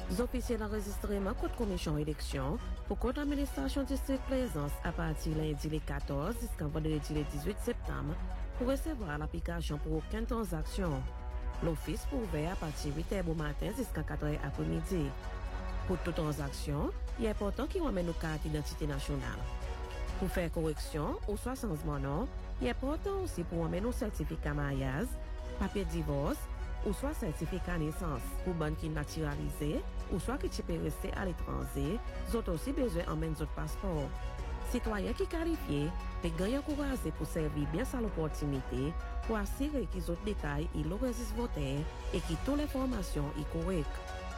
Les officiers d'enregistrement contre commission élection pour contre administration district Plaisance à partir lundi le 14 jusqu'à vendredi le 18 septembre pour recevoir l'application pour aucune transaction. L'office pour ouvert à partir de 8h au matin jusqu'à 4h après-midi. Pour toute transaction, il est important qu'il ramène nos cartes d'identité nationale. Pour faire correction ou soit changement nom, il est important aussi pour ramener nos certificats mariage, papier de divorce ou soit certificat naissance pour bonne qui naturalisé ou soit qui peut rester à l'étranger, ils ont aussi besoin d'emmener notre passeport. Citoyens qui qualifiés, les gagnants encouragés pour servir bien sa l'opportunité pour assurer qu'ils ont détails et le registre voteur et que toutes les formations sont correctes.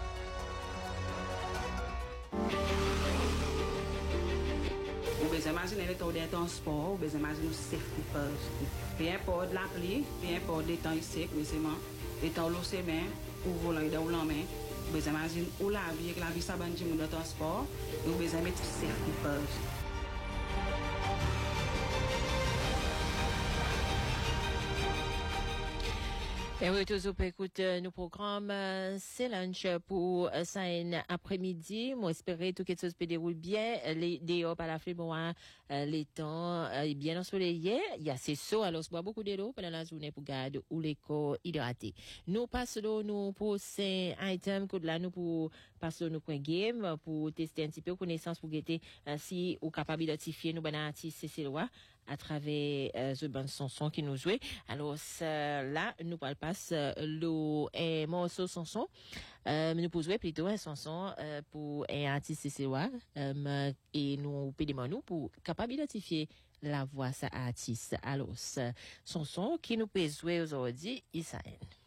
Vous pouvez imaginer les temps des transports, vous pouvez imaginer le safety first. Peu importe l'appli, peu importe les temps ici, les temps l'eau c'est main, ou volant et dans la main, vous pouvez imaginer où la vie, avec la vie ça va du monde de transport, et vous pouvez mettre safety first. Et oui, toujours pour écouter nos programmes, c'est lunch pour ça après-midi. Moi, espérer tout quelque chose peut dérouler bien. Les dehors par la flemme, les temps bien ensoleillés. Il y a c'est chaud, alors on boit beaucoup d'eau pendant la journée pour garder ou les corps hydratés. Nous passons nous pour ces items que là nous pour passer nous point game pour tester un petit peu connaissance pour guetter si ou capable d'identifier nous bon artiste c'est loi à travers The Band Sanson qui nous jouait. Alors là nous parle pas le morceau chanson nous pour jouer plutôt un chanson pour un artiste c'est loi et nous pédimons nous pour capable d'identifier la voix sa artiste. Alors chanson qui nous peut jouer aujourd'hui Isaël.